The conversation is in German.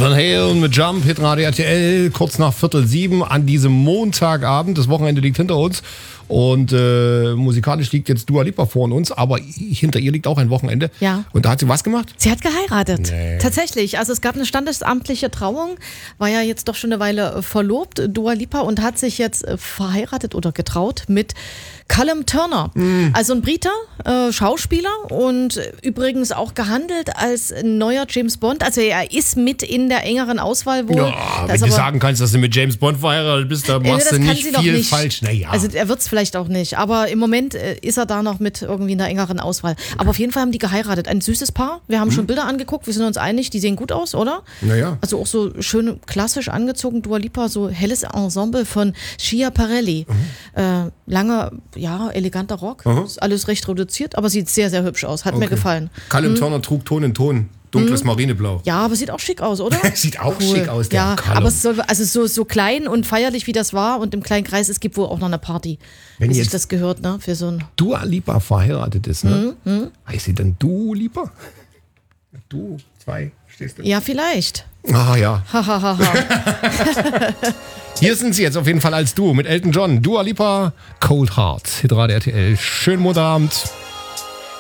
Van Halen mit Jump, Hitradio RTL, kurz nach 6:45 an diesem Montagabend. Das Wochenende liegt hinter uns und musikalisch liegt jetzt Dua Lipa vor uns, aber hinter ihr liegt auch ein Wochenende. Ja. Und da hat sie was gemacht? Sie hat geheiratet. Nee. Tatsächlich. Also es gab eine standesamtliche Trauung, war ja jetzt doch schon eine Weile verlobt, Dua Lipa, und hat sich jetzt verheiratet oder getraut mit Callum Turner. Also ein Briter, Schauspieler und übrigens auch gehandelt als neuer James Bond. Also er ist mit in der engeren Auswahl wohl. Ja, wenn du sagen kannst, dass du mit James Bond verheiratet bist, dann machst du nicht viel falsch. Naja. Also er wird es vielleicht auch nicht, aber im Moment ist er da noch mit irgendwie in der engeren Auswahl. Aber auf jeden Fall haben die geheiratet. Ein süßes Paar. Wir haben schon Bilder angeguckt, wir sind uns einig, die sehen gut aus, oder? Naja. Also auch so schön klassisch angezogen, Dua Lipa, so helles Ensemble von Schià Parelli. Langer, ja, eleganter Rock. Ist alles recht reduziert, aber sieht sehr, sehr hübsch aus. Hat mir gefallen. Callum Turner trug Ton in Ton. Dunkles Marineblau. Ja, aber sieht auch schick aus, oder? Sieht auch schick aus, der Ja, Callum. aber es soll, also so klein und feierlich wie das war und im kleinen Kreis, es gibt wohl auch noch eine Party. Wenn wie sich jetzt das gehört, ne? Für so ein Dua Lipa verheiratet ist, ne? Heißt sie dann Du Lipa? Du, zwei, stehst du? Ja, vielleicht. Ah ja. Hahaha. Hier sind sie jetzt auf jeden Fall als Duo mit Elton John. Dua Lipa, Cold Heart, Hitradio RTL. Schönen Montagabend.